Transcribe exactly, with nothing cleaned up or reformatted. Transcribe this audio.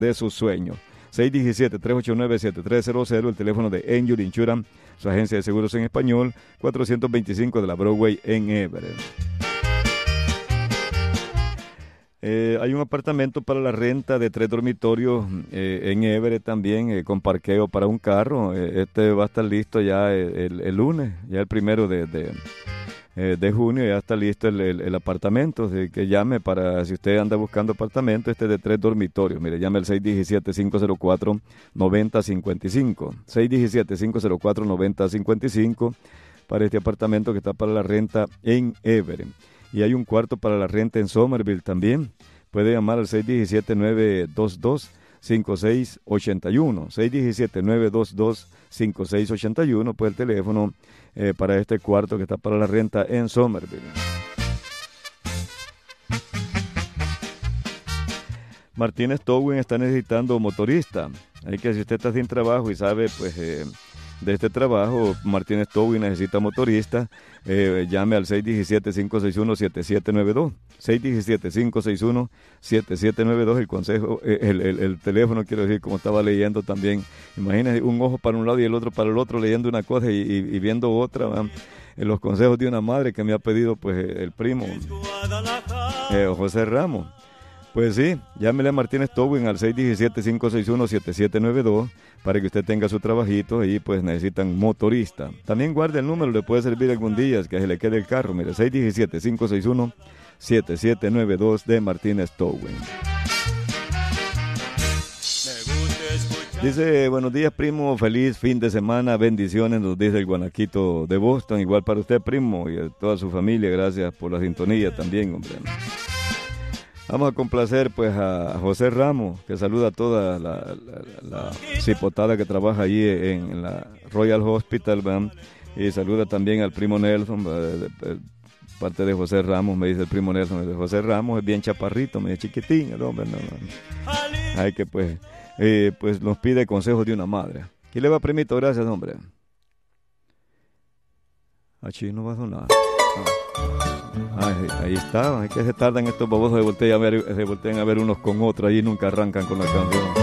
de sus sueños. seis uno siete, tres ocho nueve, siete tres cero cero, el teléfono de Angel Insurance, su agencia de seguros en español, cuatrocientos veinticinco de la Broadway en Everett. Eh, hay un apartamento para la renta de tres dormitorios eh, en Everett también, eh, con parqueo para un carro. Eh, este va a estar listo ya el, el, el lunes, ya el primero de, de, eh, de junio, ya está listo el, el, el apartamento. Así que llame para, si usted anda buscando apartamento, este de tres dormitorios. Mire, llame al seis uno siete, cinco cero cuatro, nueve cero cinco cinco. seis uno siete, cinco cero cuatro, nueve cero cinco cinco para este apartamento que está para la renta en Everett. Y hay un cuarto para la renta en Somerville también. Puede llamar al seis uno siete, nueve dos dos, cinco seis ocho uno. seis uno siete, nueve dos dos, cinco seis ocho uno. Pues el teléfono eh, para este cuarto que está para la renta en Somerville. Martínez Towing está necesitando motorista. Hay que, si usted está sin trabajo y sabe, pues... Eh, de este trabajo, Martínez Towing necesita motorista, eh, llame al seis uno siete, cinco seis uno, siete siete nueve dos, seis uno siete, cinco seis uno, siete siete nueve dos, el consejo, eh, el, el, el teléfono, quiero decir, como estaba leyendo también, imagínense un ojo para un lado y el otro para el otro, leyendo una cosa y, y, y viendo otra, ¿verdad? En los consejos de una madre que me ha pedido pues el primo eh, José Ramos. Pues sí, llámele a Martínez Towing al seis uno siete, cinco seis uno, siete siete nueve dos para que usted tenga su trabajito y pues necesitan motorista. También guarde el número, le puede servir algún día que se le quede el carro. Mire, seis uno siete, cinco seis uno, siete siete nueve dos de Martínez Towing. Dice, buenos días primo, feliz fin de semana, bendiciones, nos dice el Guanaquito de Boston. Igual para usted primo y a toda su familia, gracias por la sintonía también, hombre. Vamos a complacer pues a José Ramos, que saluda a toda la, la, la cipotada que trabaja allí en, en la Royal Hospital, ¿verdad? Y saluda también al primo Nelson, de, de, de parte de José Ramos, me dice el primo Nelson, de José Ramos es bien chaparrito, medio chiquitín el hombre, no, no. Hay que pues, eh, pues nos pide consejos de una madre. ¿Qué le va, primito? Gracias, hombre. Aquí no va a sonar. Ah, ahí está, es que se tardan estos babosos, se voltean a ver, se voltean a ver unos con otros, ahí nunca arrancan con la canción.